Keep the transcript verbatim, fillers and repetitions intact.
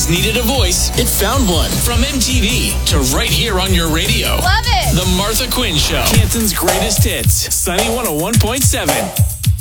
always needed a voice, it found one. From M T V to right here on your radio. Love it. The Martha Quinn Show. Canton's greatest hits. Sunny one oh one point seven.